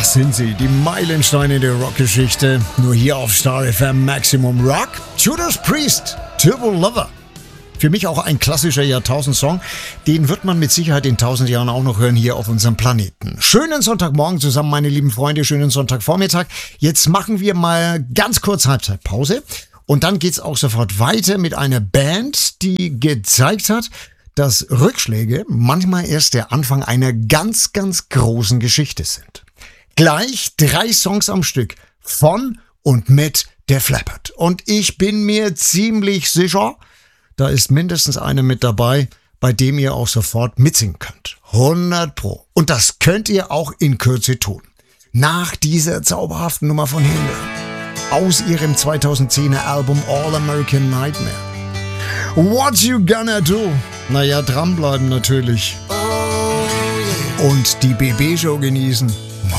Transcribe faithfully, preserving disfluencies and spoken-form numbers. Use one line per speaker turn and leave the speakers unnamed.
Das sind sie, die Meilensteine der Rockgeschichte. Nur hier auf Star F M Maximum Rock. Judas Priest, Turbo Lover. Für mich auch ein klassischer Jahrtausendsong. Den wird man mit Sicherheit in tausend Jahren auch noch hören hier auf unserem Planeten. Schönen Sonntagmorgen zusammen, meine lieben Freunde. Schönen Sonntagvormittag. Jetzt machen wir mal ganz kurz Halbzeitpause. Und dann geht's auch sofort weiter mit einer Band, die gezeigt hat, dass Rückschläge manchmal erst der Anfang einer ganz, ganz großen Geschichte sind. Gleich drei Songs am Stück von und mit Def Leppard. Und ich bin mir ziemlich sicher, da ist mindestens einer mit dabei, bei dem ihr auch sofort mitsingen könnt. hundert Pro. Und das könnt ihr auch in Kürze tun. Nach dieser zauberhaften Nummer von Himmler. Aus ihrem zweitausendzehner Album All American Nightmare. What you gonna do? Naja, dranbleiben natürlich. Und die B B-Show genießen.